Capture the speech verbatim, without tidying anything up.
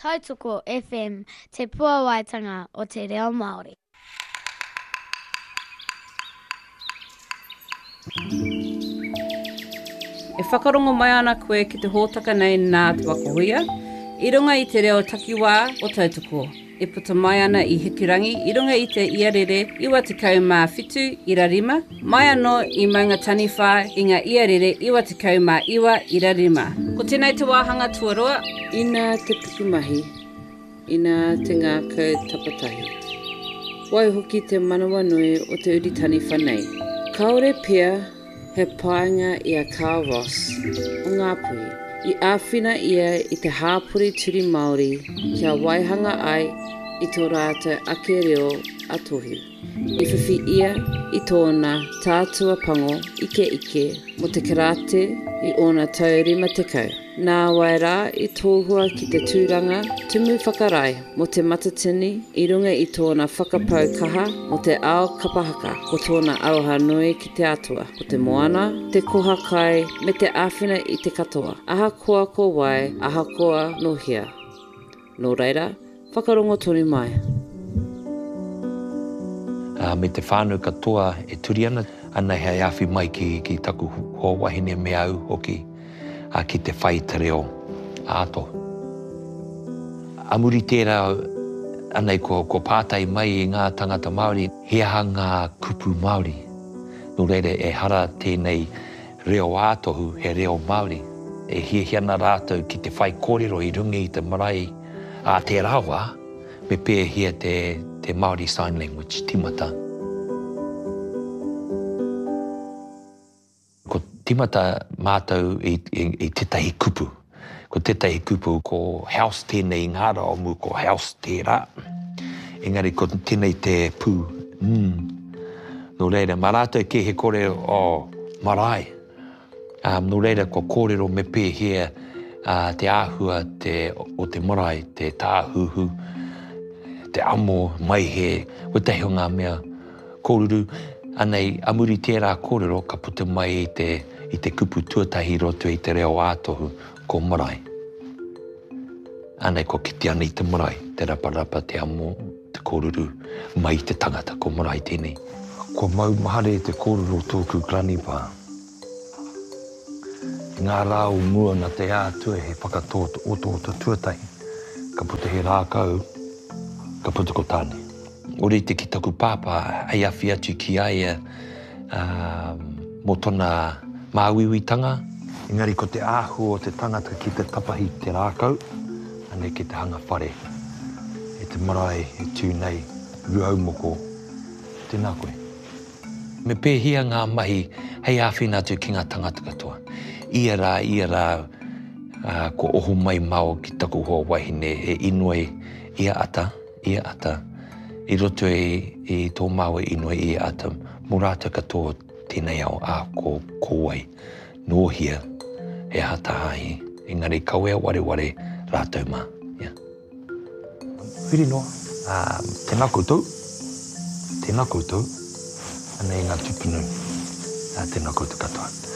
Tautoko F M, te puawaitanga o te reo Māori. E whakarongo mai ana koe ki te hōtaka nei nā te wakahuia, i runga i te reo takiwā o Tautoko. E puta mai ana i Hikirangi, i runga i te iarere iwa te kau mā whitu ira rima, mai anō i maunga taniwha i ngā iarere iwa te kau mā iwa ira rima. Ko tēnei te wāhanga tuarua. Ina te pukumahi, ina te ngā kau tapatahi. Wai hoki te manawa nui o te uri taniwha nei. Kaore pia he painga i a Carl Ross o Ngāpuhi. I āwhina ia i te hāpuri turi Māori kia waihanga ai i tō rātou ake reo atohu. I whiwhi ia i tōna tātua pango ike ike mo te karate i ona taurima te kau. Nā wai rā i tōhua ki te tūranga tumu whakarai mo te matatini i runga i tōna whakapau kaha mo te ao kapahaka ko tōna aoha nui ki te atua. Ko te moana, te koha kai me te āwhina i te katoa. Aha koa ko wai, aha koa no hia. Nō reira, whakarongo tonu mai. Uh, me te whānau katoa e turi ana, ana hei awhi mai ki, ki taku ho wahine me au hoki. A ki te whai te reo āto. Amuri tērā anei ko, ko pātai mai i ngā tangata Māori, heaha ngā kupu Māori. Nō reire e hara tēnei reo ātohu he reo Māori. E hiahiana rātou ki te whai kōrero i rungi i te marae a te rawa, me pēr hia te, te Māori Sign Language, timata. Ko timata mātou i, i, i tetahi kupu. Ko tetahi kupu ko house tēnei ngāra o mu ko house tērā. Engari ko tēnei te pū. Mm. Nō reira, mā rātou ke he kōrero o marae. Um, nō reira, ko kōrero me pē hea uh, te āhua te, o te marae, te tāhuhu, te amo mai he, wetahi o ngā mea kōruru. Anei, amuri tērā kōrero ka puta mai i te, i te kupu tuatahi roto i te reo ātohu ko marae. Anei, ko kiti ana i te marae, te raparapa, te amo, te kōruru, mai te tangata ko marae tēnei. Ko mau mahare te kōrero tōku granipa. Ngā rāu mua na te ātua he whakatōta o tōta tuatahi. Ka puta he rākau, ka puta ko tāne. Ori te ki taku pāpā, hei awhi atu ki aia uh, mō tōna māwiwitanga. Engari ko te āhu o te tangata ki te tapahi te rākau, ane ki te hanga whare. E te marae, e tūnei, ruaumoko, tēnā koe. Me pēhia ngā mahi, hei āwhina atu ki ngā tangata katoa. Ia rā, ia rā, uh, ko oho mai mao ki taku hoa wahine, e inoi ia ata, ia ata. I roto e, e tō maua inoi i ata, mō rātou katoa tēnei au a ko kōwai. Nō hia, he hata hahi, engari kawea ware ware rātou mā. Yeah. Whiri noa, uh, tēnā koutou, tēnā koutou, anei ngā tupunu, uh, tēnā koutou katoa.